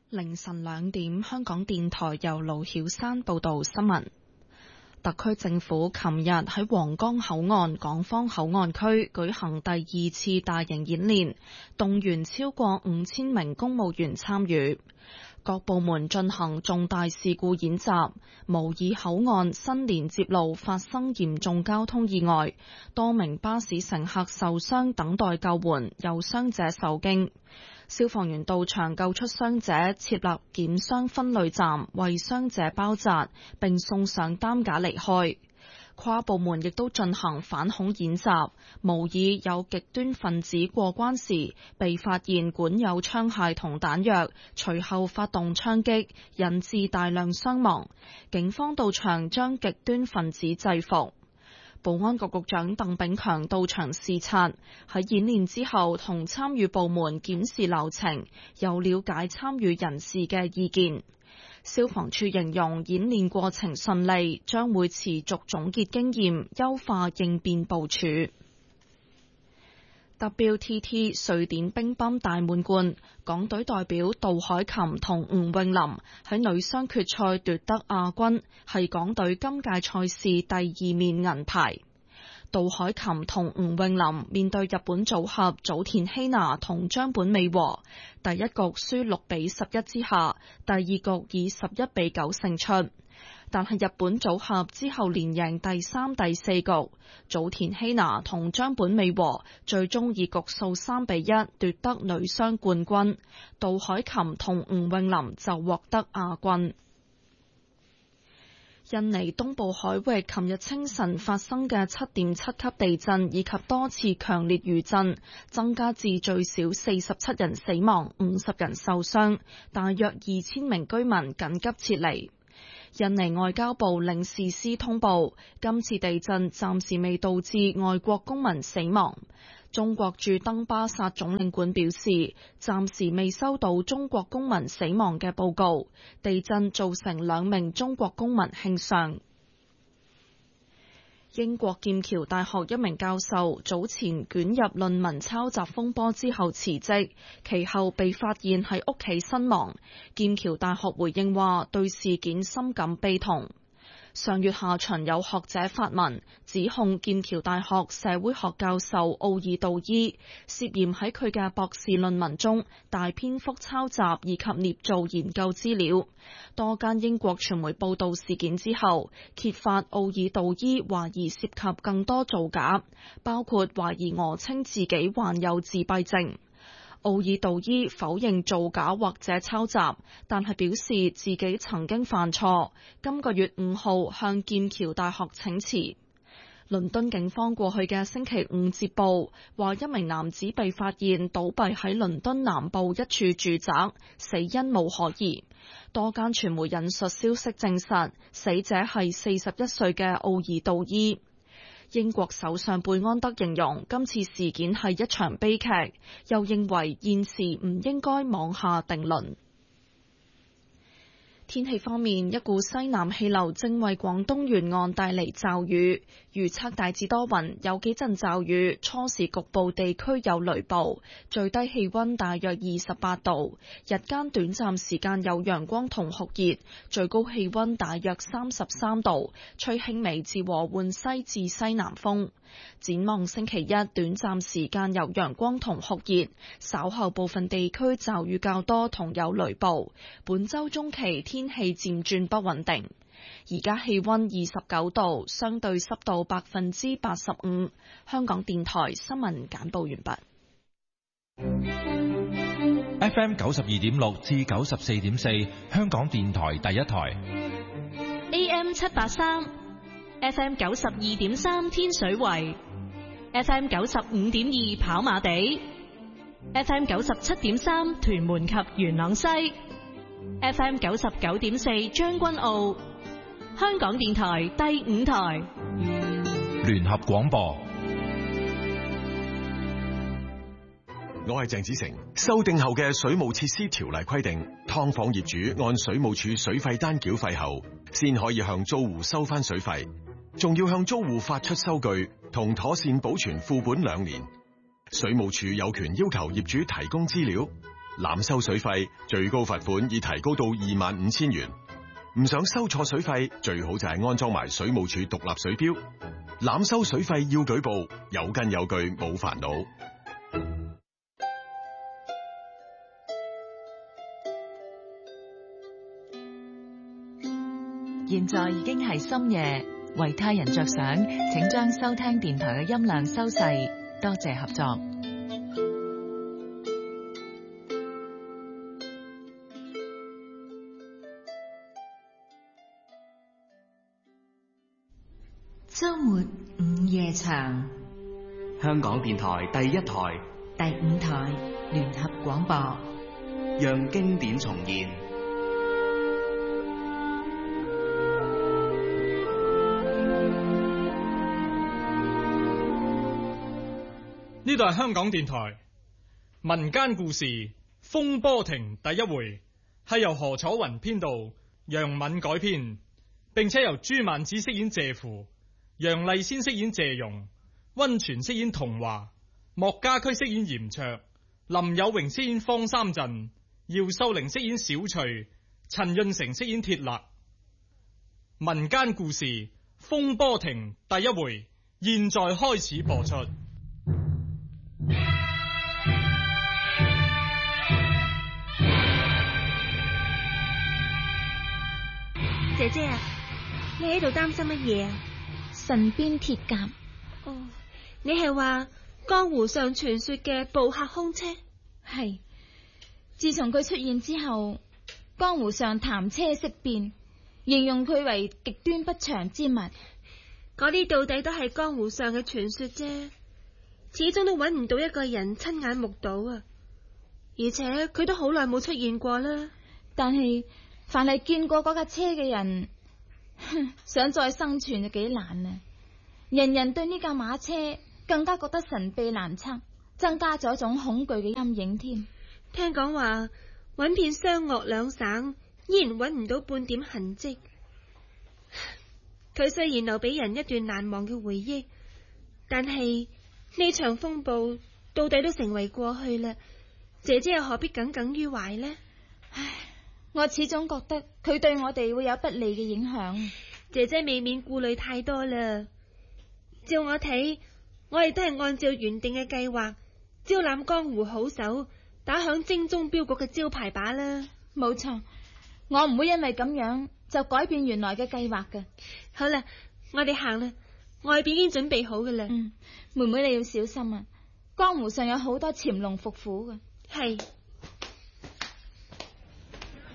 凌晨2點，香港電台由盧曉山報道新聞。特區政府琴日喺皇崗口岸港方口岸區舉行第2次大型演練，動員超過5000名公務員參與。各部門進行重大事故演習，模擬口岸新連接路發生嚴重交通意外，多名巴士乘客受傷等待救援，有傷者受驚。消防員到場救出傷者，設立檢傷分類站，為傷者包紮，並送上擔架離開。跨部門亦都進行反恐演習，模擬有極端分子過關時被發現管有槍械同彈藥，隨後發動槍擊，引致大量傷亡。警方到場將極端分子制服。保安局局長鄧炳強到場視察，喺演練之後同參與部門檢視流程，又了解參與人士嘅意見。消防處形容演練過程順利，將會持續總結經驗，優化應變部署。WTT 瑞典乒乓大滿貫，港隊代表杜凱琹同吳詠琳喺女雙決賽奪得亞軍，係港隊今屆賽事第2面銀牌。杜凱琹同吳詠琳面對日本組合早田希娜同張本美和，第一局輸6-11之下，第二局以11-9勝出。但係日本組合之後連贏第3、第4局，早田希娜同張本美和最終以局數3-1奪得女雙冠軍，杜凱琹同吳詠琳就獲得亞軍。印尼東部海域琴日清晨發生嘅7.7級地震以及多次強烈餘震，增加至最少47人死亡、50人受傷，大約2000名居民緊急撤離。印尼外交部領事司通報，今次地震暫時未導致外國公民死亡。中國駐登巴薩總領館表示，暫時未收到中國公民死亡嘅報告。地震造成2名中國公民輕傷。英國劍橋大學一名教授早前捲入論文抄襲風波之後辭職，其後被發現喺屋企身亡。劍橋大學回應話，對事件深感悲痛。上月下旬有學者發文指控劍橋大學社會學教授奧爾道伊涉嫌喺佢嘅博士論文中大篇幅抄襲以及捏造研究資料。多間英國傳媒報道事件之後，揭發奧爾道伊懷疑涉及更多造假，包括懷疑訛稱自己患有自閉症。奧爾道伊否認造假或者抄襲，但係表示自己曾經犯錯。今個月5號向劍橋大學請辭。倫敦警方過去嘅星期5接報，話一名男子被發現倒斃喺倫敦南部一處住宅，死因無可疑。多間傳媒引述消息證實，死者係41歲嘅奧爾道伊。英國首相貝安德形容今次事件係一場悲劇，又認為現時唔應該妄下定論。天氣方面，一股西南氣流正為廣東沿岸帶嚟驟雨，預測大致多雲，有幾陣驟雨，初時局部地區有雷暴，最低氣溫大約28度，日間短暫時間有陽光同酷熱，最高氣溫大約33度，吹輕微至和緩西至西南風。展望星期一，短暫時間有陽光同酷熱，稍後部分地區驟雨較多同有雷暴。本週中期天氣漸轉不穩定。而家氣溫29度，相對濕度85%。香港電台新聞簡報完畢。FM 92.6至94.4，香港電台第一台。 AM 783，FM 92.3天水圍，FM 95.2跑馬地，FM 97.3屯門及元朗西，FM 99.4將軍澳。香港電台第5台聯合廣播。 我係鄭子誠。修訂後嘅水務設施條例規定，劏房業主按水務署水費單繳費後，先可以向租戶收翻水費，仲要向租戶發出收據同妥善保存副本2年。水務署有權要求業主提供資料， 濫收水費，最高罰款已提高到25,000元。唔想收錯水費，最好就係安裝埋水務署獨立水錶。濫收水費要舉報，有根有據，冇煩惱。 現在已經係深夜，為他人着想，請將收聽電台嘅音量收細，多謝合作。 周末午夜場， 香港電台第一台、 第5台聯合廣播， 讓經典重現。 呢度係香港電台民間故事《風波亭》第一回，係由何楚雲編導，楊敏改編，並且由朱曼子飾演謝符，楊麗仙飾演謝蓉，溫泉飾演童華，莫家駒飾演嚴卓，林有榮飾演方三鎮，姚秀玲飾演小翠，陳潤成飾演鐵勒。民間故事《風波亭》第一回，現在開始播出。 姐姐啊，你喺度擔心乜嘢啊？ 神鞭鐵甲。 哦，你係話江湖上傳說嘅捕客空車？ 係。自從佢出現之後，江湖上談車色變，形容佢為極端不祥之物。 嗰啲到底都係江湖上嘅傳說啫，始終都揾唔到一個人親眼目睹啊！而且佢都好耐冇出現過啦。 但係凡係見過嗰架車嘅人，想再生存就幾難啊！人人對呢架馬車更加覺得神秘難測，增加咗一種恐懼嘅陰影添。 聽講話揾遍湘鄂兩省，依然揾唔到半點痕跡。佢雖然留俾人一段難忘嘅回憶，但係呢場風暴到底都成為過去啦。姐姐又何必耿耿於懷呢？ 唉，我始終覺得佢對我哋會有不利嘅影響。 姐姐未免顧慮太多啦。照我睇，我哋都係按照原定嘅計劃，招攬江湖好手，打響精忠鏢局嘅招牌把啦。 冇錯，我唔會因為咁樣就改變原來嘅計劃嘅。 好啦，我哋行啦，外邊已經準備好噶啦。 妹妹你要小心啊，江湖上有好多潛龍伏虎嘅。 係。